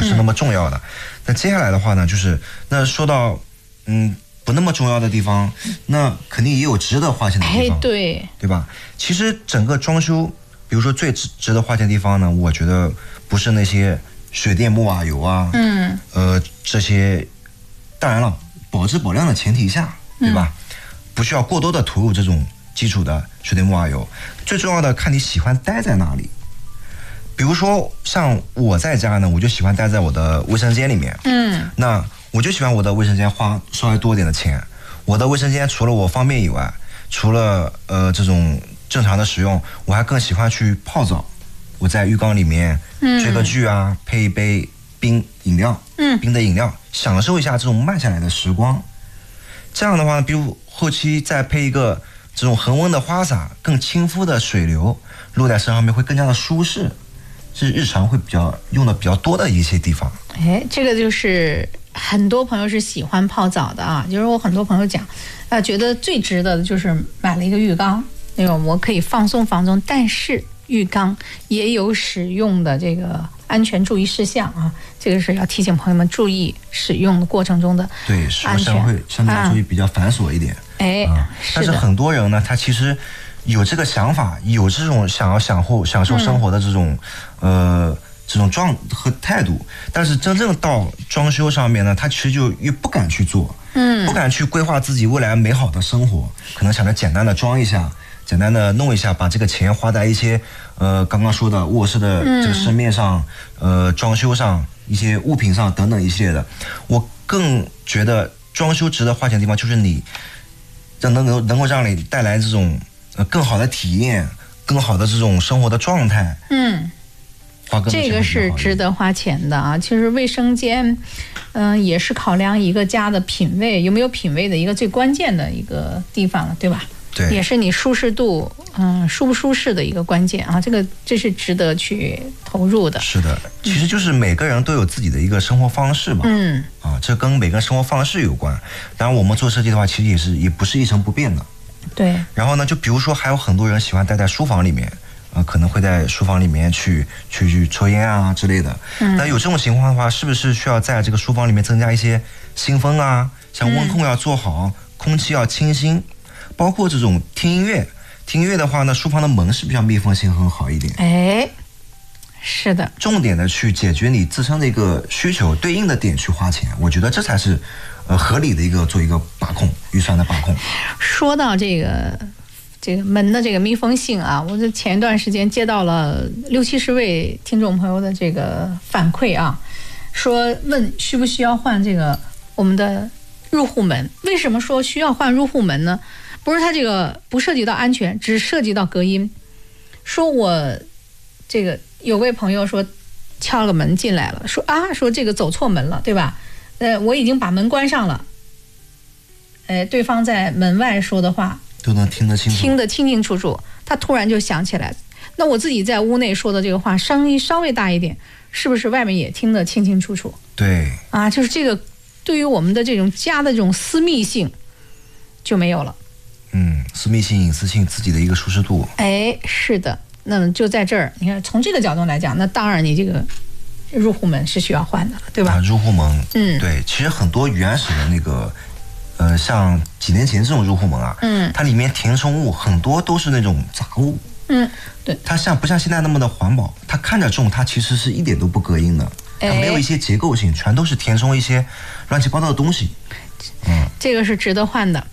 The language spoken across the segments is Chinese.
是那么重要的。那接下来的话呢，就是那说到不那么重要的地方，那肯定也有值得花钱的地方， 对吧？其实整个装修，比如说最值得花钱的地方呢，我觉得不是那些水电木瓦油啊，这些，当然了，保质保量的前提下，对吧？不需要过多的投入这种基础的水电木瓦油，最重要的看你喜欢待在哪里。比如说像我在家呢，我就喜欢待在我的卫生间里面，那我就喜欢我的卫生间花稍微多一点的钱。我的卫生间除了我方便以外，除了这种正常的使用，我还更喜欢去泡澡。我在浴缸里面追个剧啊，配一杯冰的饮料，享受一下这种慢下来的时光。这样的话，比如后期再配一个这种恒温的花洒，更亲肤的水流落在身上面会更加的舒适，是日常会用的比较多的一些地方。 这个就是很多朋友是喜欢泡澡的啊，就是我很多朋友讲，觉得最值得的就是买了一个浴缸，那种我可以放松，但是浴缸也有使用的这个安全注意事项啊，这个是要提醒朋友们注意使用的过程中的对，使用上会相对来说比较繁琐一点。但是很多人呢，他其实有这个想法，有这种想要享受生活的这种状和态度，但是真正到装修上面呢，他其实就越不敢去做，不敢去规划自己未来美好的生活，可能想着简单的装一下，简单的弄一下，把这个钱花在一些刚刚说的卧室的这个身面上，装修上，一些物品上等等一系列的。我更觉得装修值得花钱的地方，就是你能够让你带来这种更好的体验，更好的这种生活的状态。这个是值得花钱的啊。其实卫生间，也是考量一个家的品味，有没有品味的一个最关键的一个地方了，对吧？ 对， 也是你舒适度，舒不舒适的一个关键啊。这是值得去投入的。 是的，其实就是每个人都有自己的一个生活方式嘛。这跟每个人生活方式有关。当然，我们做设计的话，其实也不是一成不变的。 对。然后呢，就比如说，还有很多人喜欢待在书房里面。可能会在书房里面去抽烟啊之类的。那有这种情况的话，是不是需要在这个书房里面增加一些新风啊？像温控要做好，空气要清新，包括这种听音乐的话呢，书房的门是比较密封性很好一点。 是的。 重点的去解决你自身的一个需求，对应的点去花钱，我觉得这才是合理的做一个把控，预算的把控。 说到这个门的这个密封性啊，我前一段时间接到了60-70位听众朋友的这个反馈啊，说问需不需要换这个我们的入户门？为什么说需要换入户门呢？不是它这个不涉及到安全，只涉及到隔音。说我这个有位朋友说敲了个门进来了，说这个走错门了，对吧？我已经把门关上了。对方在门外说的话。 都能听得清楚楚。他突然就想起来，那我自己在屋内说的这个话，声音稍微大一点，是不是外面也听得清清楚楚？ 对啊，就是这个对于我们的这种家的这种私密性就没有了。 私密性、隐私性，自己的一个舒适度。 是的。那么就在这儿，你看从这个角度来讲，那当然你这个入户门是需要换的了，对吧？ 入户门，对，其实很多原始的那个。像几年前这种入户门啊，它里面填充物很多都是那种杂物， 对， 它不像现在那么的环保，它看着重，它其实是一点都不隔音的，它没有一些结构性，全都是填充一些乱七八糟的东西， 这个是值得换的，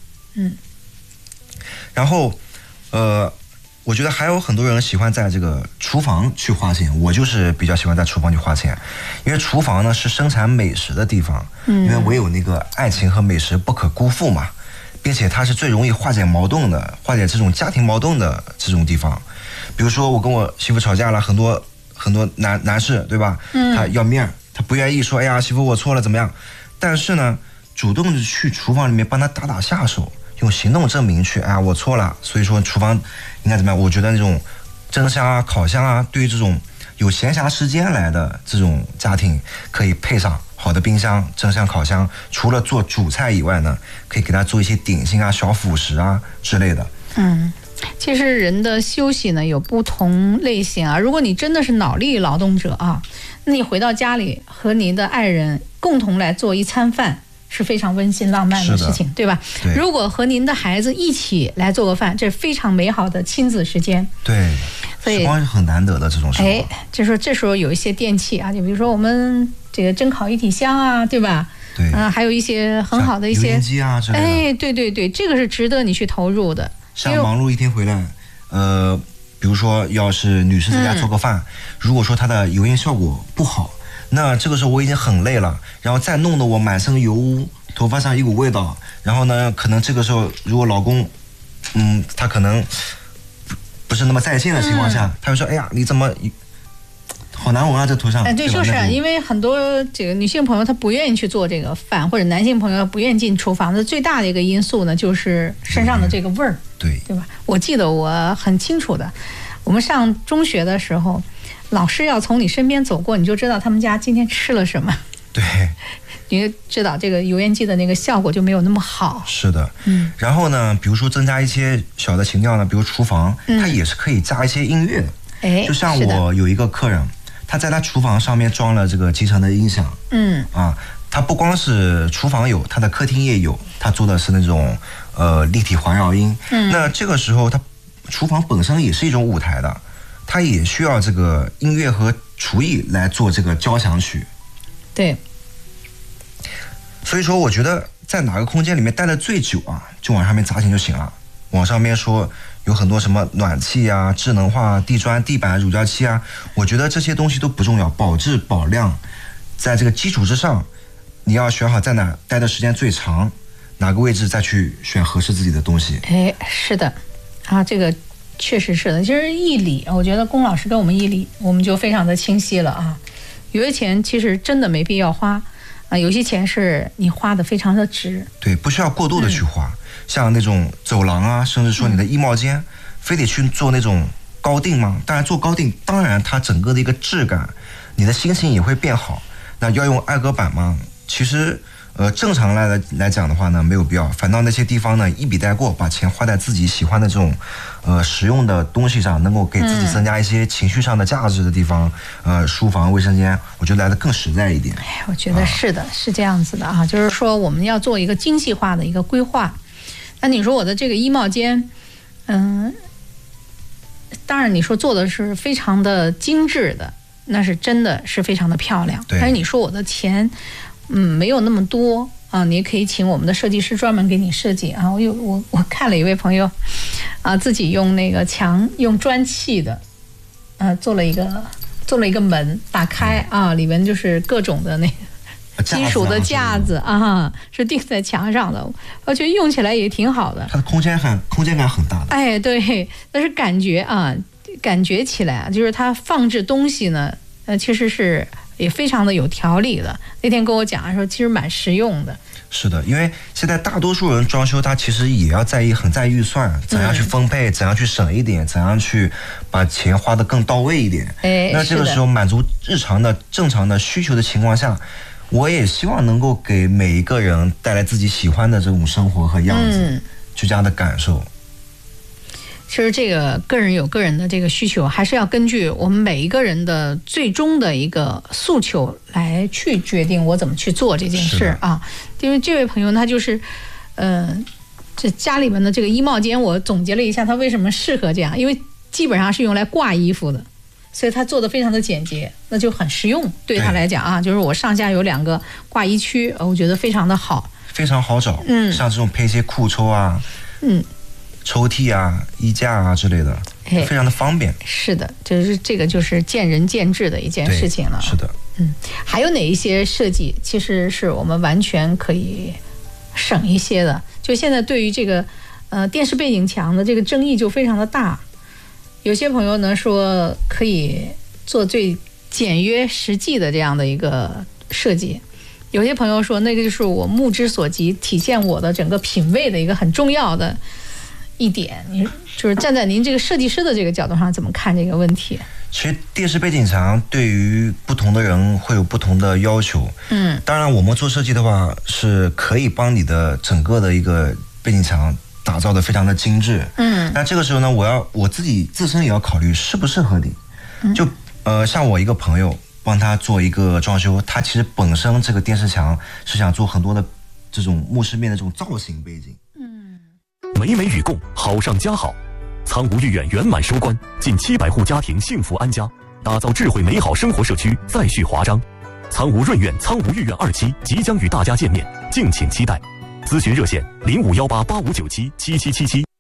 然后，我觉得还有很多人喜欢在这个厨房去花钱，我就是比较喜欢在厨房去花钱，因为厨房呢是生产美食的地方，因为唯有那个爱情和美食不可辜负嘛，并且它是最容易化解矛盾的，化解这种家庭矛盾的这种地方。比如说我跟我媳妇吵架了，很多男士对吧？他要面，他不愿意说，哎呀媳妇我错了怎么样？但是呢，主动的去厨房里面帮他打下手。用行动证明去，我错了，所以说厨房应该怎么样？我觉得那种蒸箱啊、烤箱啊，对于这种有闲暇时间来的这种家庭，可以配上好的冰箱、蒸箱、烤箱。除了做主菜以外呢，可以给他做一些点心啊、小辅食啊之类的。 其实人的休息呢有不同类型啊。如果你真的是脑力劳动者啊， 那你回到家里和您的爱人共同来做一餐饭，是非常温馨浪漫的事情，对吧？ 对。 如果和您的孩子一起来做个饭，这是非常美好的亲子时间。 对，时光是很难得的这种时光。 就说这时候有一些电器啊，就比如说我们这个蒸烤一体箱啊，对吧？ 对， 还有一些很好的一些油烟机啊之类的。对，这个是值得你去投入的。 像忙碌一天回来，比如说要是女士在家做个饭，如果说它的油烟效果不好，那这个时候我已经很累了，然后再弄得我满身油污，头发上一股味道，然后呢，可能这个时候如果老公，他可能不是那么在线的情况下，他会说：“哎呀，你怎么？”好难闻啊，这头上。 对，就是因为很多这个女性朋友她不愿意去做这个饭，或者男性朋友不愿意进厨房的最大的一个因素呢，就是身上的这个味儿，对吧？我记得我很清楚的，我们上中学的时候，老师要从你身边走过，你就知道他们家今天吃了什么。 对， 你就知道这个油烟机的那个效果就没有那么好。 是的，然后呢，比如说增加一些小的情调呢，比如厨房，它也是可以加一些音乐的。就像我有一个客人。他在他厨房上面装了这个集成的音响，他不光是厨房有，他的客厅也有，他做的是那种立体环绕音。那这个时候，他厨房本身也是一种舞台的，他也需要这个音乐和厨艺来做这个交响曲。 对。 所以说，我觉得在哪个空间里面待得最久啊，就往上面砸钱就行了。网上面说有很多什么暖气啊、智能化地砖、地板、乳胶漆啊，我觉得这些东西都不重要，保质保量，在这个基础之上，你要选好在哪待的时间最长，哪个位置再去选合适自己的东西。 是的，这个确实是的。其实义理，我觉得龚老师跟我们义理，我们就非常的清晰了啊。有些钱其实真的没必要花有些钱是你花的非常的值。 对，不需要过度的去花。像那种走廊啊，甚至说你的衣帽间，非得去做那种高定吗？当然做高定，当然它整个的一个质感，你的心情也会变好。那要用艾格板吗？其实正常来讲的话呢，没有必要。反倒那些地方呢，一笔带过，把钱花在自己喜欢的这种实用的东西上，能够给自己增加一些情绪上的价值的地方，书房、卫生间，我觉得来得更实在一点。 我觉得是的，是这样子的啊，就是说我们要做一个精细化的一个规划。那你说我的这个衣帽间，当然你说做的是非常的精致的，那是真的是非常的漂亮。但是你说我的钱，没有那么多啊，你可以请我们的设计师专门给你设计啊。我看了一位朋友，自己用那个墙用砖砌的，做了一个门，打开里面就是各种的那个。金属的架子是钉在墙上的，我觉得用起来也挺好的。 它的空间感很大的。 对，但是感觉起来就是它放置东西呢，其实是也非常的有条理的。那天跟我讲说，其实蛮实用的。 是的，因为现在大多数人装修，他其实也要很在意预算，怎样去分配，怎样去省一点，怎样去把钱花得更到位一点。那这个时候满足日常的正常的需求的情况下。我也希望能够给每一个人带来自己喜欢的这种生活和样子，就这样的感受。 其实这个个人有个人的这个需求，还是要根据我们每一个人的最终的一个诉求来去决定我怎么去做这件事啊。因为这位朋友他就是，这家里面的这个衣帽间，我总结了一下，他为什么适合这样，因为基本上是用来挂衣服的。所以他做的非常的简洁，那就很实用。对他来讲就是我上下有2个挂衣区，我觉得非常的好， 非常好找。像这种配一些裤抽啊，抽屉啊、衣架啊之类的，非常的方便。 是的，就是这个就是见仁见智的一件事情了。 是的， 还有哪一些设计其实是我们完全可以省一些的？就现在对于这个电视背景墙的这个争议就非常的大。有些朋友呢说可以做最简约实际的这样的一个设计，有些朋友说那个就是我目之所及，体现我的整个品味的一个很重要的一点。你就是站在您这个设计师的这个角度上怎么看这个问题？ 其实电视背景墙对于不同的人会有不同的要求。当然我们做设计的话是可以帮你的整个的一个背景墙打造的非常的精致。那这个时候呢，我自己自身也要考虑适不适合你。就像我一个朋友， 帮他做一个装修，他其实本身这个电视墙是想做很多的这种木饰面的这种造型背景。 美美与共，好上加好。苍梧御苑圆满收官，近700户家庭幸福安家，打造智慧美好生活社区再续华章。苍梧润苑、苍梧御苑2期即将与大家见面，敬请期待。咨询热线：051885977777。